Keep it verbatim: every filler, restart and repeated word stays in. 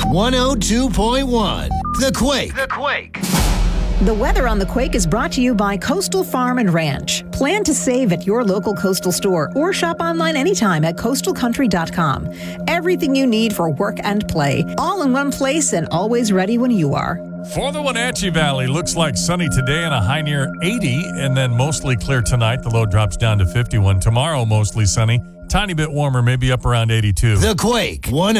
one oh two point one. The Quake. The Quake. The weather on The Quake is brought to you by Coastal Farm and Ranch. Plan to save at your local Coastal store or shop online anytime at coastal country dot com. Everything you need for work and play, all in one place and always ready when you are. For the Wenatchee Valley, looks like sunny today and a high near eighty, and then mostly clear tonight. The low drops down to fifty-one. Tomorrow, mostly sunny. Tiny bit warmer, maybe up around eighty-two. The Quake. One